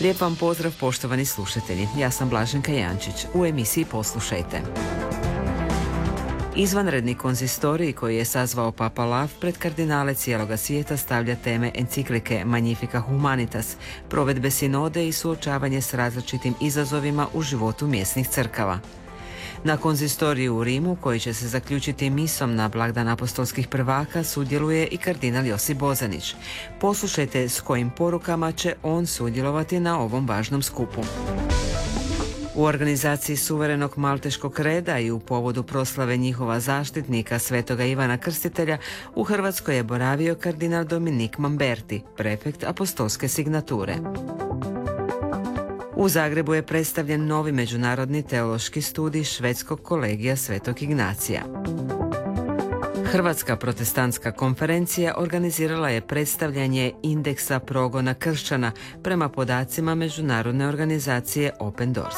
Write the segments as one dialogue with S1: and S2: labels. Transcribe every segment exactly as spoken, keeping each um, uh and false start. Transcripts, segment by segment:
S1: Lijep vam pozdrav, poštovani slušatelji. Ja sam Blaženka Jančić. U emisiji Poslušajte. Izvanredni konzistorij koji je sazvao Papa Lav pred kardinale cijeloga svijeta stavlja teme enciklike Magnificat Humanitas, provedbe sinode i suočavanje s različitim izazovima u životu mjesnih crkava. Na konzistoriju u Rimu, koji će se zaključiti misom na blagdan apostolskih prvaka, sudjeluje i kardinal Josip Bozanić. Poslušajte s kojim porukama će on sudjelovati na ovom važnom skupu. U organizaciji suverenog malteškog reda i u povodu proslave njihova zaštitnika svetoga Ivana Krstitelja u Hrvatskoj je boravio kardinal Dominik Mamberti, prefekt apostolske signature. U Zagrebu je predstavljen novi međunarodni teološki studij Švedskog kolegija Svetog Ignacija. Hrvatska protestantska konferencija organizirala je predstavljanje indeksa progona kršćana prema podacima međunarodne organizacije Open Doors.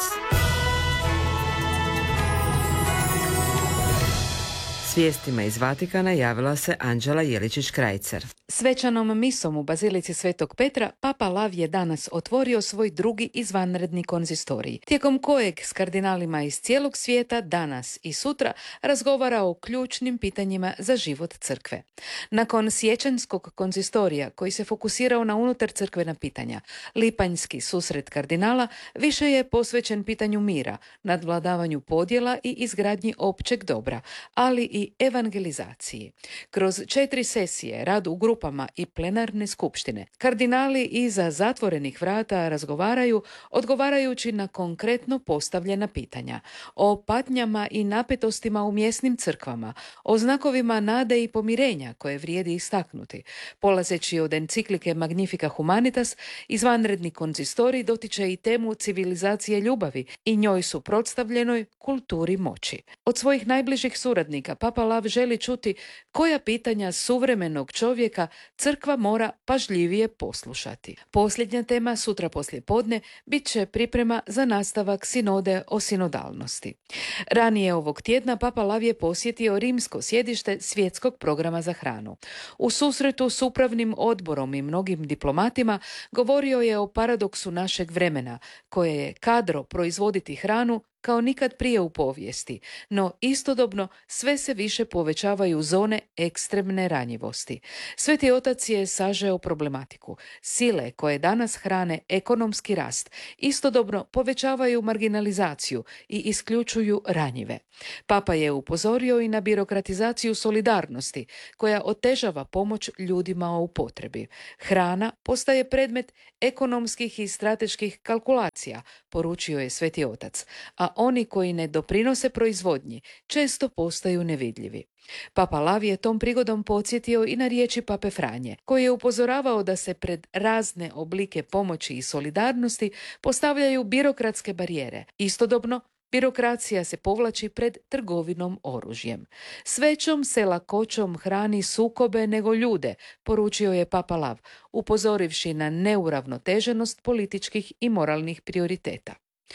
S1: S vijestima iz Vatikana javila se Anđela Jeličić-Krajcer.
S2: Svečanom misom u Bazilici Svetog Petra Papa Lav je danas otvorio svoj drugi izvanredni konzistorij, tijekom kojeg s kardinalima iz cijelog svijeta danas i sutra razgovara o ključnim pitanjima za život crkve. Nakon siječanjskog konzistorija, koji se fokusirao na unutar crkvena pitanja, lipanjski susret kardinala više je posvećen pitanju mira, nadvladavanju podjela i izgradnji općeg dobra, ali i evangelizaciji. Kroz četiri sesije, rad u grupama i plenarne skupštine, kardinali iza zatvorenih vrata razgovaraju, odgovarajući na konkretno postavljena pitanja o patnjama i napetostima u mjesnim crkvama, o znakovima nade i pomirenja koje vrijedi istaknuti. Polazeći od enciklike Magnificat Humanitas, izvanredni konzistorij dotiče i temu civilizacije ljubavi i njoj suprotstavljenoj kulturi moći. Od svojih najbližih suradnika Papa Lav želi čuti koja pitanja suvremenog čovjeka crkva mora pažljivije poslušati. Posljednja tema sutra poslijepodne bit će priprema za nastavak sinode o sinodalnosti. Ranije ovog tjedna Papa Lav je posjetio rimsko sjedište Svjetskog programa za hranu. U susretu s upravnim odborom i mnogim diplomatima govorio je o paradoksu našeg vremena, koje je kadro proizvoditi hranu kao nikad prije u povijesti, no istodobno sve se više povećavaju zone ekstremne ranjivosti. Sveti Otac je sažeo problematiku. Sile koje danas hrane ekonomski rast istodobno povećavaju marginalizaciju i isključuju ranjive. Papa je upozorio i na birokratizaciju solidarnosti, koja otežava pomoć ljudima u potrebi. Hrana postaje predmet ekonomskih i strateških kalkulacija, poručio je Sveti Otac, a oni koji ne doprinose proizvodnji često postaju nevidljivi. Papa Lav je tom prigodom podsjetio i na riječi Pape Franje, koji je upozoravao da se pred razne oblike pomoći i solidarnosti postavljaju birokratske barijere. Istodobno, birokracija se povlači pred trgovinom oružjem. S većom se lakoćom hrani sukobe nego ljude, poručio je Papa Lav, upozorivši na neuravnoteženost političkih i moralnih prioriteta.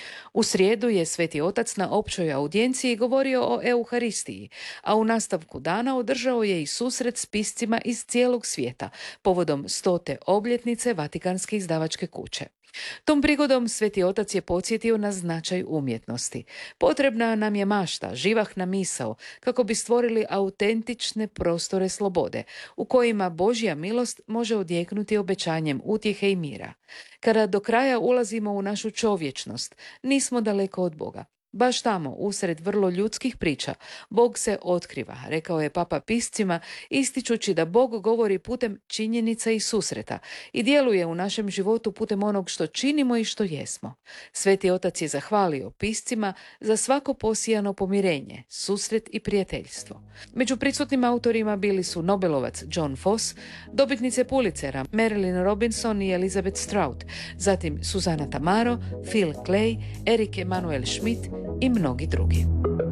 S2: U srijedu je Sveti Otac na općoj audijenciji govorio o Euharistiji, a u nastavku dana održao je i susret s piscima iz cijelog svijeta povodom stote obljetnice Vatikanske izdavačke kuće. Tom prigodom Sveti Otac je podsjetio na značaj umjetnosti. Potrebna nam je mašta, živahna misao, kako bi stvorili autentične prostore slobode, u kojima Božja milost može odjeknuti obećanjem utjehe i mira. Kada do kraja ulazimo u našu čovječnost, nismo daleko od Boga. Baš tamo, usred vrlo ljudskih priča, Bog se otkriva, rekao je Papa piscima, ističući da Bog govori putem činjenica i susreta i djeluje u našem životu putem onog što činimo i što jesmo. Sveti Otac je zahvalio piscima za svako posijano pomirenje, susret i prijateljstvo. Među prisutnim autorima bili su Nobelovac John Foss, dobitnice Pulitzera Marilyn Robinson i Elizabeth Strout, zatim Susana Tamaro, Phil Clay, Erik Emanuel Schmidt i mnogi drugi.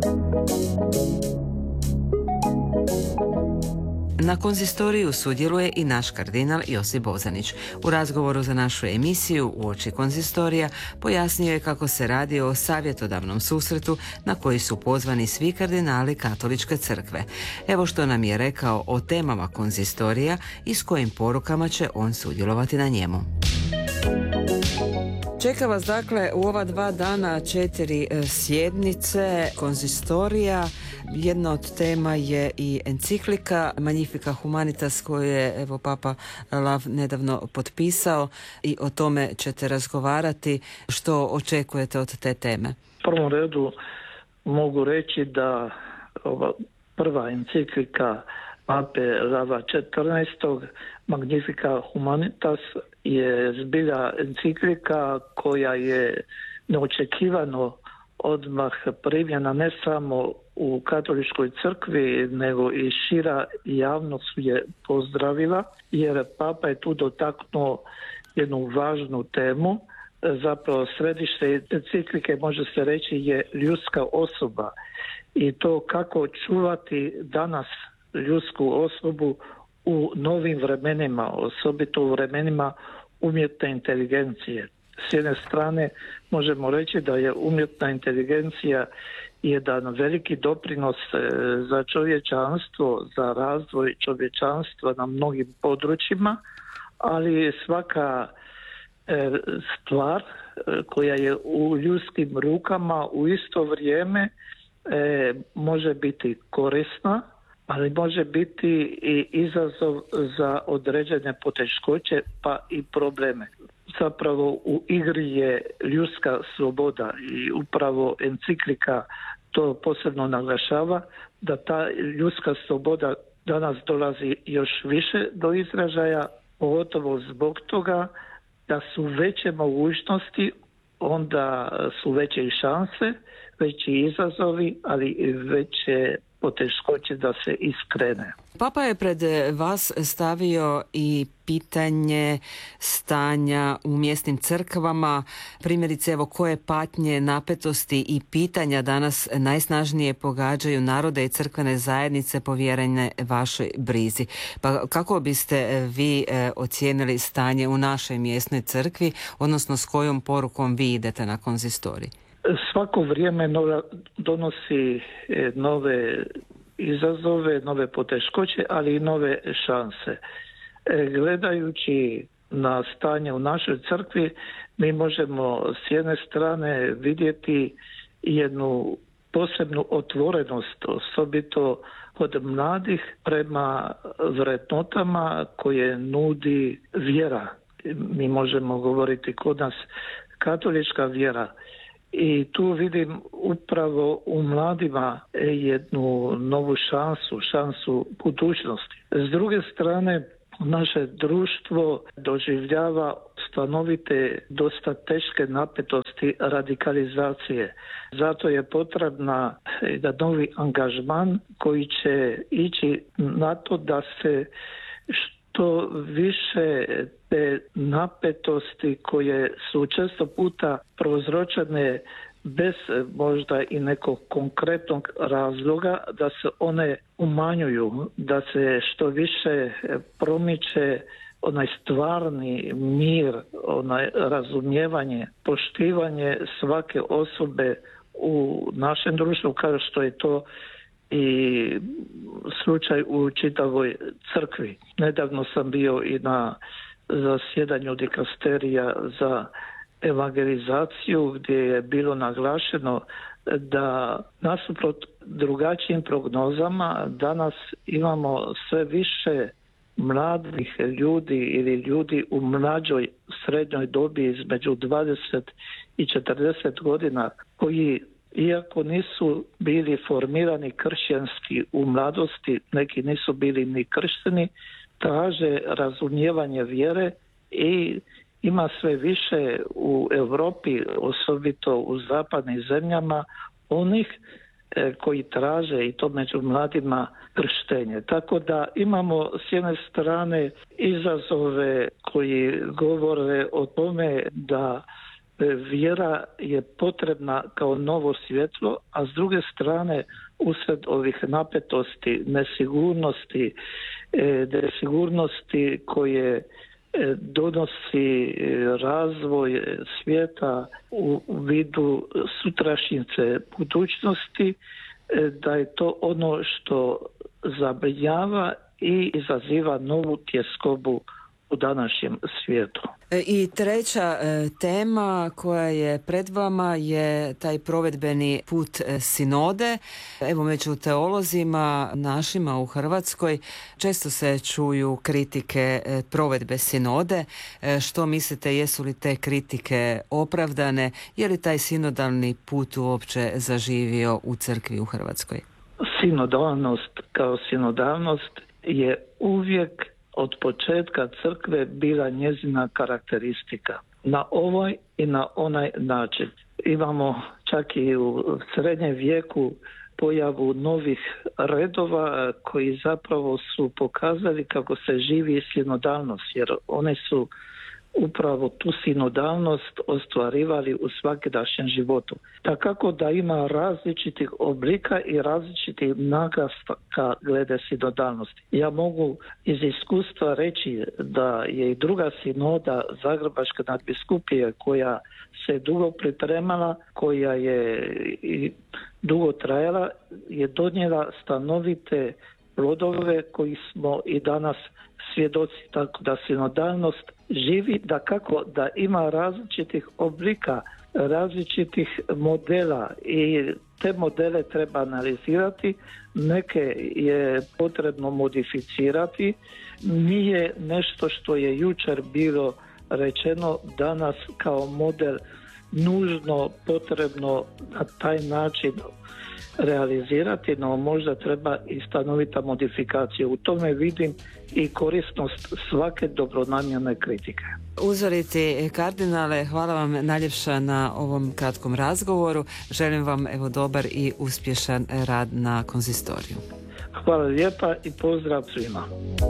S1: Na konzistoriju sudjeluje i naš kardinal Josip Bozanić. U razgovoru za našu emisiju uoči konzistorija pojasnio je kako se radi o savjetodavnom susretu na koji su pozvani svi kardinali Katoličke crkve. Evo što nam je rekao o temama konzistorija i s kojim porukama će on sudjelovati na njemu. Čeka vas dakle u ova dva dana četiri sjednice konzistorija. Jedna od tema je i enciklika Magnifica Humanitas koju je evo Papa Lav nedavno potpisao i o tome ćete razgovarati. Što očekujete od te teme?
S3: U prvom redu mogu reći da ova prva enciklika Pape Lava četrnaestog Magnifica Humanitas je zbilja enciklika koja je neočekivano odmah primljena ne samo u katoličkoj crkvi, nego i šira javnost je pozdravila, jer Papa je tu dotaknuo jednu važnu temu. Zapravo središte enciklike može se reći je ljudska osoba i to kako čuvati danas ljudsku osobu u novim vremenima, osobito u vremenima umjetne inteligencije. S jedne strane možemo reći da je umjetna inteligencija jedan veliki doprinos za čovječanstvo, za razvoj čovječanstva na mnogim područjima, ali svaka stvar koja je u ljudskim rukama u isto vrijeme može biti korisna, ali može biti i izazov za određene poteškoće pa i probleme. Zapravo u igri je ljudska sloboda i upravo enciklika to posebno naglašava, da ta ljudska sloboda danas dolazi još više do izražaja, pogotovo zbog toga da su veće mogućnosti, onda su veće i šanse, veći izazovi, ali i veće poteškoće da se iskrene.
S1: Papa je pred vas stavio i pitanje stanja u mjesnim crkvama, primjerice evo koje patnje, napetosti i pitanja danas najsnažnije pogađaju narode i crkvene zajednice povjerene vašoj brizi. Pa kako biste vi e, ocijenili stanje u našoj mjesnoj crkvi, odnosno s kojom porukom vi idete na konzistorij?
S3: Svako vrijeme nova, donosi nove izazove, nove poteškoće, ali i nove šanse. Gledajući na stanje u našoj crkvi, mi možemo s jedne strane vidjeti jednu posebnu otvorenost, osobito kod mladih prema vrednotama koje nudi vjera. Mi možemo govoriti kod nas katolička vjera. I tu vidim upravo u mladima jednu novu šansu, šansu budućnosti. S druge strane, naše društvo doživljava stanovite, dosta teške napetosti radikalizacije. Zato je potrebna jedan novi angažman koji će ići na to da se što više te napetosti koje su često puta prouzročene bez možda i nekog konkretnog razloga, da se one umanjuju, da se što više promiče onaj stvarni mir, onaj razumijevanje, poštivanje svake osobe u našem društvu, kao što je to i slučaj u čitavoj crkvi. Nedavno sam bio i na zasjedanju dikasterija za evangelizaciju gdje je bilo naglašeno da nasuprot drugačijim prognozama danas imamo sve više mladih ljudi ili ljudi u mlađoj srednjoj dobi između dvadeset i četrdeset godina koji, iako nisu bili formirani kršćanski u mladosti, neki nisu bili ni kršteni, traže razumijevanje vjere i ima sve više u Europi, osobito u zapadnim zemljama, onih e, koji traže i to među mladima krštenje. Tako da imamo s jedne strane izazove koji govore o tome da vjera je potrebna kao novo svjetlo, a s druge strane usred ovih napetosti, nesigurnosti, nesigurnosti koje donosi razvoj svijeta u vidu sutrašnjice budućnosti, da je to ono što zabrinjava i izaziva novu tjeskobu u današnjem svijetu.
S1: I treća e, tema koja je pred vama je taj provedbeni put e, sinode. Evo, među teolozima našima u Hrvatskoj često se čuju kritike e, provedbe sinode. E, što mislite, jesu li te kritike opravdane? Je li taj sinodalni put uopće zaživio u crkvi u Hrvatskoj?
S3: Sinodalnost kao sinodalnost je uvijek od početka crkve bila njezina karakteristika. Na ovaj i na onaj način. Imamo čak i u srednjem vijeku pojavu novih redova koji zapravo su pokazali kako se živi sinodalnost, jer one su upravo tu sinodalnost ostvarivali u svakidašnjem životu. Takako da ima različitih oblika i različitih naglaska glede sinodalnosti. Ja mogu iz iskustva reći da je i druga sinoda Zagrebačke nadbiskupije koja se dugo pripremala, koja je i dugo trajala, je donijela stanovite plodove koji smo i danas svjedoci, tako da sinodalnost živi, da kako da ima različitih oblika, različitih modela i te modele treba analizirati, neke je potrebno modificirati, nije nešto što je jučer bilo rečeno danas kao model nužno potrebno na taj način realizirati, no možda treba i stanovita modifikacija. U tome vidim i korisnost svake dobronamjerne kritike.
S1: Uzoriti kardinale, hvala vam najljepša na ovom kratkom razgovoru. Želim vam evo dobar i uspješan rad na konzistoriju.
S3: Hvala lijepa i pozdrav svima.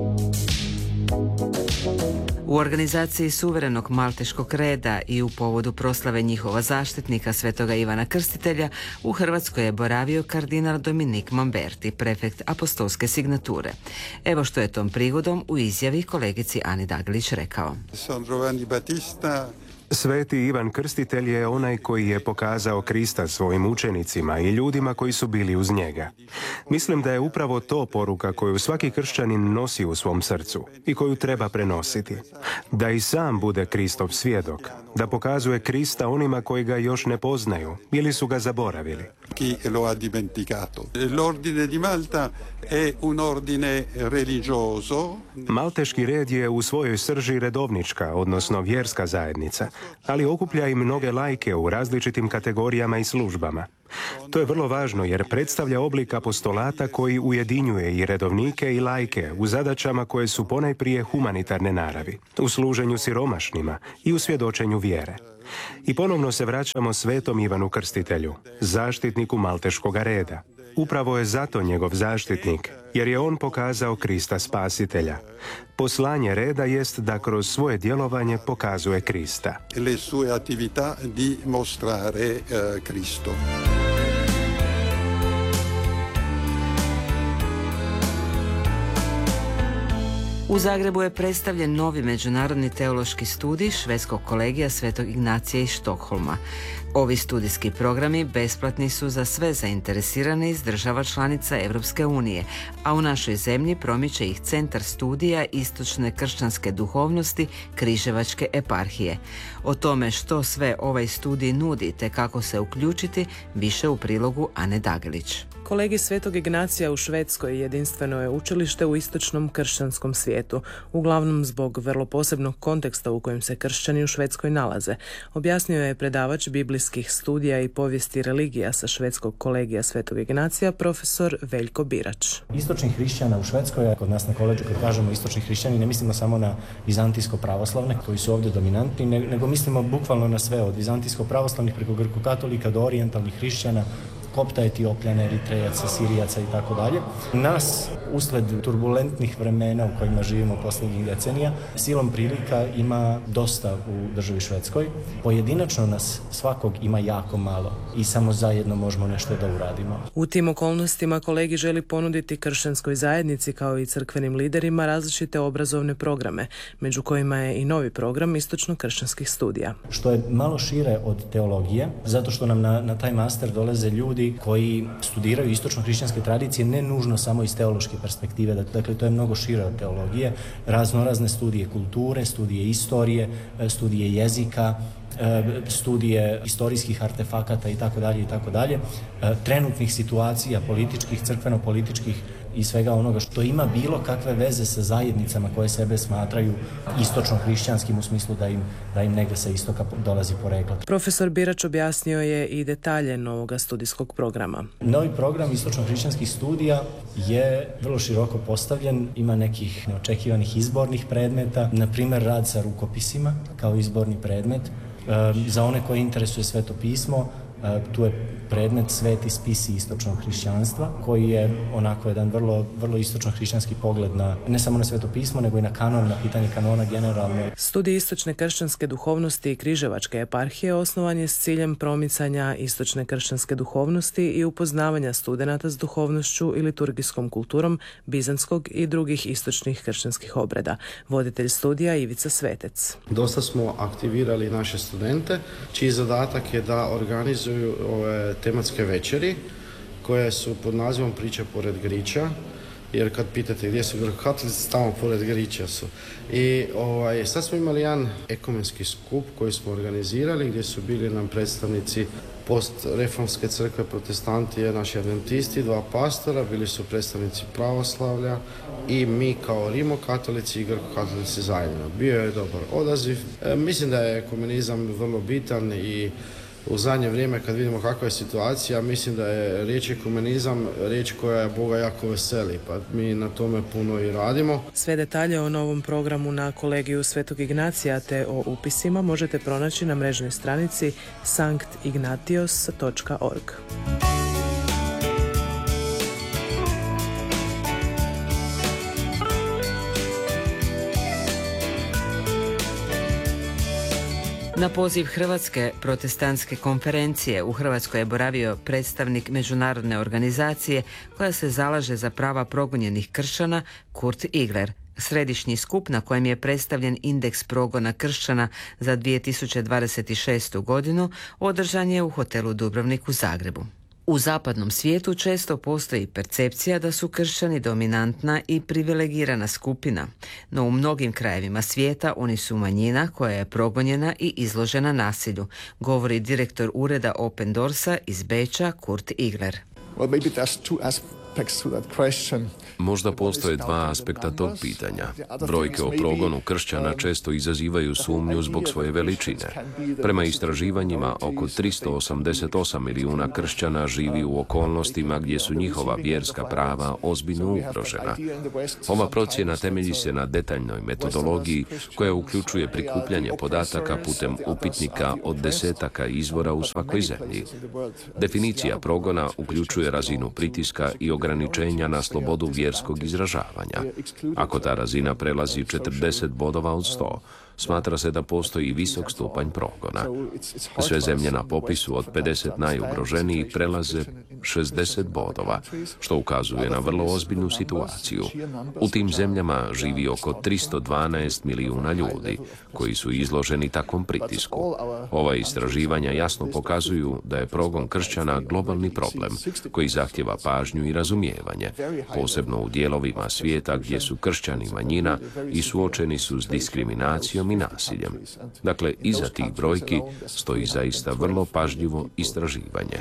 S1: U organizaciji Suverenog malteškog reda i u povodu proslave njihova zaštitnika svetoga Ivana Krstitelja u Hrvatskoj je boravio kardinal Dominik Mamberti, prefekt apostolske signature. Evo što je tom prigodom u izjavi kolegici Ani Daglić rekao.
S4: Sveti Ivan Krstitelj je onaj koji je pokazao Krista svojim učenicima i ljudima koji su bili uz njega. Mislim da je upravo to poruka koju svaki kršćanin nosi u svom srcu i koju treba prenositi. Da i sam bude Kristov svjedok, da pokazuje Krista onima koji ga još ne poznaju ili su ga zaboravili.
S5: Chi lo ha dimenticato. L'ordine di Malta è un ordine religioso.
S4: Malteški red je u svojoj srži redovnička, odnosno vjerska zajednica, ali okuplja i mnoge laike u različitim kategorijama i službama. To je vrlo važno jer predstavlja oblik apostolata koji ujedinjuje i redovnike i laike u zadaćama koje su ponajprije humanitarne naravi, u služenju siromašnima i u svjedočenju vjere. I ponovno se vraćamo svetom Ivanu Krstitelju, zaštitniku malteškoga reda. Upravo je zato njegov zaštitnik, jer je on pokazao Krista Spasitelja. Poslanje reda jest da kroz svoje djelovanje pokazuje Krista.
S5: Le sue attività di mostrare uh, Cristo.
S1: U Zagrebu je predstavljen novi međunarodni teološki studij Švedskog kolegija Svetog Ignacija iz Štokholma. Ovi studijski programi besplatni su za sve zainteresirane iz država članica Europske unije, a u našoj zemlji promiče ih Centar studija istočne kršćanske duhovnosti Križevačke eparhije. O tome što sve ovaj studij nudi te kako se uključiti, više u prilogu Ane Dagelić.
S6: Kolegij Svetog Ignacija u Švedskoj jedinstveno je učilište u istočnom kršćanskom svijetu, uglavnom zbog vrlo posebnog konteksta u kojem se kršćani u Švedskoj nalaze, objasnio je predavač biblijskih studija i povijesti religija sa Švedskog kolegija Svetog Ignacija, profesor Veljko Birač.
S7: Istočnih hrišćana u Švedskoj, kod nas na koledžu kad kažemo istočni hrišćani, ne mislimo samo na vizantijsko-pravoslavne koji su ovdje dominantni, nego mislimo bukvalno na sve, od vizantijsko-pravoslavnih preko grko-katolika do orijentalnih hrišćana, Kopta, Etiopljana, Eritrejaca, Sirijaca i tako dalje. Nas, usled turbulentnih vremena u kojima živimo posljednjih decenija, silom prilika ima dosta u državi Švedskoj. Pojedinačno nas svakog ima jako malo i samo zajedno možemo nešto da uradimo.
S6: U tim okolnostima kolegi želi ponuditi kršćanskoj zajednici kao i crkvenim liderima različite obrazovne programe, među kojima je i novi program istočno-kršćanskih studija.
S7: Što je malo šire od teologije, zato što nam na, na taj master dolaze ljudi ljudi koji studiraju istočno-hrišćanske tradicije, ne nužno samo iz teološke perspektive, dakle to je mnogo šire od teologije, raznorazne studije kulture, studije istorije, studije jezika, studije istorijskih artefakata i tako dalje i tako dalje, trenutnih situacija političkih, crkveno-političkih i svega onoga što ima bilo kakve veze sa zajednicama koje sebe smatraju istočno-hrišćanskim u smislu da im, da im negde sa istoka dolazi poreklo.
S6: Profesor Birač objasnio je i detalje novoga studijskog programa.
S7: Novi program istočno-hrišćanskih studija je vrlo široko postavljen, ima nekih neočekivanih izbornih predmeta, na primjer rad sa rukopisima kao izborni predmet. Za one koje interesuje Sveto pismo, tu je predmet Sveti spisi istočnog hrišćanstva, koji je onako jedan vrlo, vrlo istočno-hrišćanski pogled na, ne samo na Sveto pismo, nego i na kanon, na pitanje kanona generalno.
S6: Studij istočne kršćanske duhovnosti i Križevačke eparhije osnovan je s ciljem promicanja istočne kršćanske duhovnosti i upoznavanja studenata s duhovnošću i liturgijskom kulturom bizantskog i drugih istočnih kršćanskih obreda. Voditelj studija Ivica Svetec.
S8: Dosta smo aktivirali naše studente, čiji zadatak je da organizuju ove tematske večeri koje su pod nazivom Priče pored griča, jer kad pitate gdje su grkokatolici, tamo pored griča su. I ovaj, sad smo imali jedan ekumenski skup koji smo organizirali gdje su bili nam predstavnici postreformske crkve, protestanti, naši adventisti, dva pastora, bili su predstavnici pravoslavlja i mi kao rimokatolici i grkokatolici zajedno. Bio je dobar odaziv. E, mislim da je ekumenizam vrlo bitan i u zadnje vrijeme kad vidimo kakva je situacija, mislim da je riječ ekumenizam riječ koja Boga jako veseli, pa mi na tome puno i radimo.
S6: Sve detalje o novom programu na Kolegiju Svetog Ignacija te o upisima možete pronaći na mrežnoj stranici sankt ignatios točka org.
S1: Na poziv Hrvatske protestantske konferencije u Hrvatskoj je boravio predstavnik međunarodne organizacije koja se zalaže za prava progonjenih kršćana Kurt Igler. Središnji skup na kojem je predstavljen indeks progona kršćana za dvije tisuće dvadeset šestu godinu održan je u hotelu Dubrovnik u Zagrebu. U zapadnom svijetu često postoji percepcija da su kršćani dominantna i privilegirana skupina, no u mnogim krajevima svijeta oni su manjina koja je progonjena i izložena nasilju, govori direktor ureda Open Doorsa iz Beča Kurt Igler.
S9: Well, maybe there's two aspects to that question.
S10: Možda postoje dva aspekta tog pitanja. Brojke o progonu kršćana često izazivaju sumnju zbog svoje veličine. Prema istraživanjima, oko tristo osamdeset osam milijuna kršćana živi u okolnostima gdje su njihova vjerska prava ozbiljno ugrožena. Ova procjena temelji se na detaljnoj metodologiji koja uključuje prikupljanje podataka putem upitnika od desetaka izvora u svakoj zemlji. Definicija progona uključuje razinu pritiska i ograničenja na slobodu vjerskog izražavanja. Ako ta razina prelazi četrdeset bodova od sto, smatra se da postoji visok stupanj progona. Sve zemlje na popisu od pedeset najugroženijih prelaze šezdeset bodova, što ukazuje na vrlo ozbiljnu situaciju. U tim zemljama živi oko tristo dvanaest milijuna ljudi koji su izloženi takvom pritisku. Ova istraživanja jasno pokazuju da je progon kršćana globalni problem koji zahtjeva pažnju i razumijevanje, posebno u dijelovima svijeta gdje su kršćani manjina i suočeni su s diskriminacijom i nasiljem. Dakle, iza tih brojki stoji zaista vrlo pažljivo istraživanje.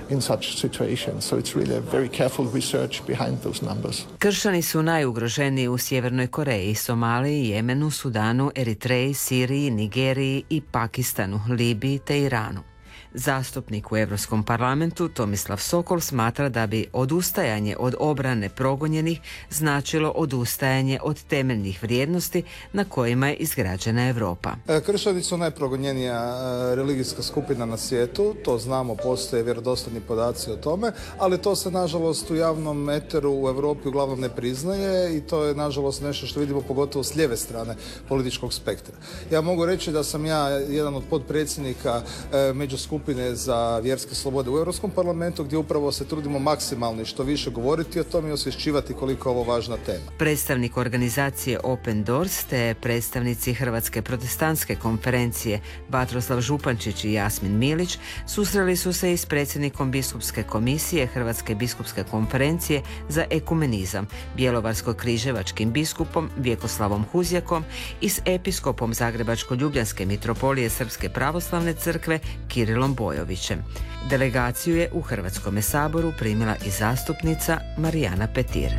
S1: Kršćani su najugroženiji u Sjevernoj Koreji, Somaliji, Jemenu, Sudanu, Eritreji, Siriji, Nigeriji i Pakistanu, Libiji te Iranu. Zastupnik u Europskom parlamentu Tomislav Sokol smatra da bi odustajanje od obrane progonjenih značilo odustajanje od temeljnih vrijednosti na kojima je izgrađena Europa.
S11: Kršćani su najprogonjenija religijska skupina na svijetu, to znamo, postoje vjerodostojni podaci o tome, ali to se nažalost u javnom eteru u Europi uglavnom ne priznaje i to je nažalost nešto što vidimo pogotovo s lijeve strane političkog spektra. Ja mogu reći da sam ja jedan od potpredsjednika međuskupina skupine za vjerske slobode u Europskom parlamentu, gdje upravo se trudimo maksimalno i što više govoriti o tome i osvješćivati koliko je ovo važna tema.
S1: Predstavnik organizacije Open Doors te predstavnici Hrvatske protestantske konferencije Vatroslav Župančić i Jasmin Milić susreli su se i s predsjednikom biskupske komisije Hrvatske biskupske konferencije za ekumenizam, bjelovarsko-križevačkim biskupom Vjekoslavom Huzjakom i s episkopom Zagrebačko-ljubljanske mitropolije Srpske pravoslavne crkve Kirilom Bojovićem. Delegaciju je u Hrvatskome saboru primila i zastupnica Marijana Petir.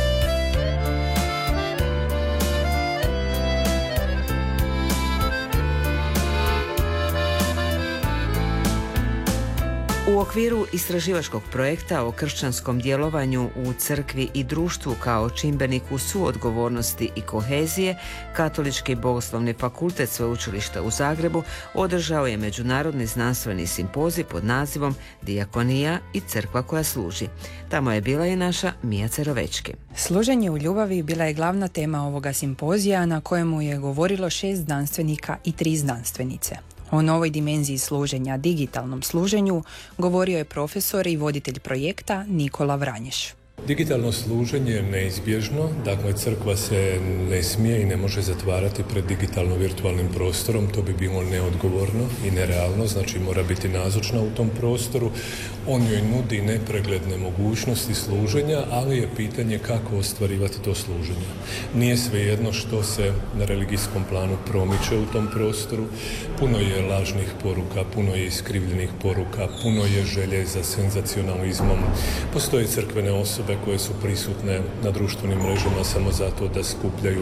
S1: U okviru istraživačkog projekta o kršćanskom djelovanju u crkvi i društvu kao čimbeniku suodgovornosti i kohezije, Katolički bogoslovni fakultet Sveučilišta u Zagrebu održao je međunarodni znanstveni simpozij pod nazivom Dijakonija i crkva koja služi. Tamo je bila i naša Mija Cerovečki.
S12: Služenje u ljubavi bila je glavna tema ovoga simpozija na kojemu je govorilo šest znanstvenika i tri znanstvenice. O novoj dimenziji služenja, digitalnom služenju, govorio je profesor i voditelj projekta Nikola Vranješ.
S13: Digitalno služenje je neizbježno, dakle crkva se ne smije i ne može zatvarati pred digitalno-virtualnim prostorom, to bi bilo neodgovorno i nerealno, znači mora biti nazočna u tom prostoru. On joj nudi nepregledne mogućnosti služenja, ali je pitanje kako ostvarivati to služenje. Nije svejedno što se na religijskom planu promiče u tom prostoru, puno je lažnih poruka, puno je iskrivljenih poruka, puno je želje za senzacionalizmom, postoje crkvene osobe koje su prisutne na društvenim mrežama samo zato da skupljaju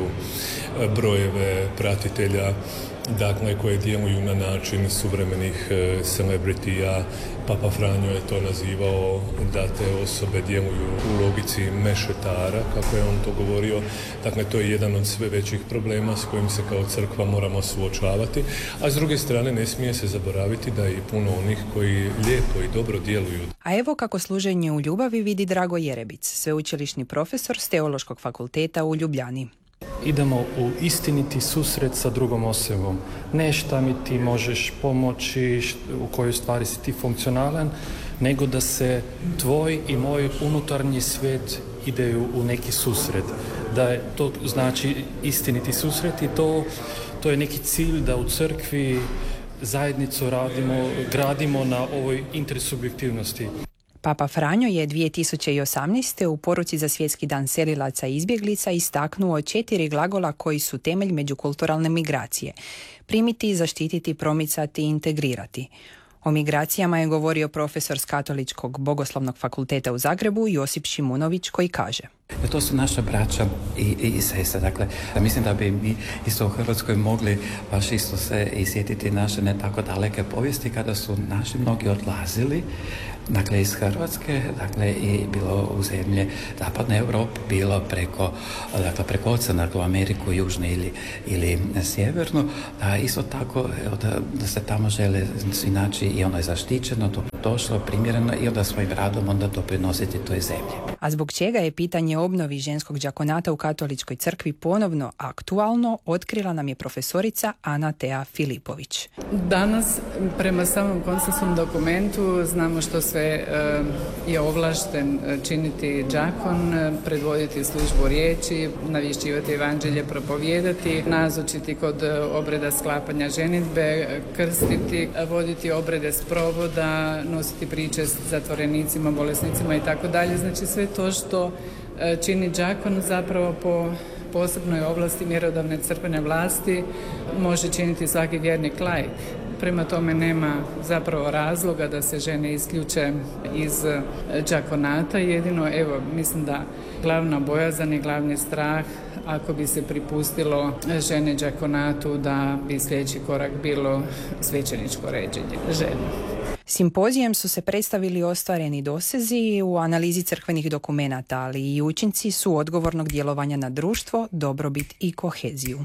S13: brojeve pratitelja, dakle koje djeluju na način suvremenih celebritija. Papa Franjo je to nazivao da te osobe djeluju u logici mešetara, kako je on to govorio. Dakle, to je jedan od sve većih problema s kojim se kao crkva moramo suočavati, a s druge strane ne smije se zaboraviti da je i puno onih koji lijepo i dobro djeluju.
S12: A evo kako služenje u ljubavi vidi Drago Jerebic, sveučilišni profesor s Teološkog fakulteta u Ljubljani.
S14: Idemo u istiniti susret sa drugom osobom. Ne šta mi ti možeš pomoći, u kojoj stvari si ti funkcionalan, nego da se tvoj i moj unutarnji svijet ideju u neki susret. Da je to znači istiniti susret i to, to je neki cilj da u crkvi zajednicu radimo, gradimo na ovoj intersubjektivnosti.
S12: Papa Franjo je dvije tisuće osamnaeste. u poruci za Svjetski dan selilaca i izbjeglica istaknuo četiri glagola koji su temelj međukulturalne migracije. Primiti, zaštititi, promicati i integrirati. O migracijama je govorio profesor s Katoličkog bogoslovnog fakulteta u Zagrebu Josip Šimunović koji kaže:
S15: Jer to su naša braća i, i, i sestre. Dakle, mislim da bi mi isto u Hrvatskoj mogli baš isto se i sjetiti naše ne tako daleke povijesti kada su naši mnogi odlazili, dakle iz Hrvatske, dakle i bilo u zemlje zapadne Europe, bilo preko, dakle preko oceana, u Ameriku, južnu ili, ili sjevernu, a isto tako da, da se tamo žele inači i ono je zaštićeno, došlo, primjereno i onda svojim radom onda doprinositi toj zemlji.
S12: A zbog čega je pitanje obnovi ženskog đakonata u Katoličkoj crkvi ponovno aktualno, otkrila nam je profesorica Ana Tea Filipović.
S16: Danas, prema samom konsensusnom dokumentu, znamo što sve je ovlašten činiti đakon, predvoditi službu riječi, navješćivati evanđelje, propovijedati, nazočiti kod obreda sklapanja ženidbe, krstiti, voditi obrede sprovoda, nositi priče s zatvorenicima, bolesnicima i tako dalje. Znači sve to što čini đakon zapravo po posebnoj ovlasti mjerodavne crkvene vlasti može činiti svaki vjernik laik. Prema tome nema zapravo razloga da se žene isključe iz đakonata. Jedino, evo, mislim da glavna bojazan i glavni strah ako bi se pripustilo žene đakonatu da bi sljedeći korak bilo svećeničko ređenje žene.
S12: Simpozijem su se predstavili ostvareni dosezi u analizi crkvenih dokumenata, ali i učinci su odgovornog djelovanja na društvo, dobrobit i koheziju.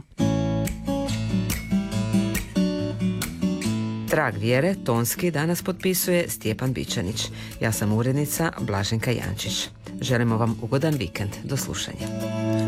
S1: Trag vjere tonski danas potpisuje Stjepan Bičanić. Ja sam urednica Blaženka Jančić. Želimo vam ugodan vikend. Do slušanja.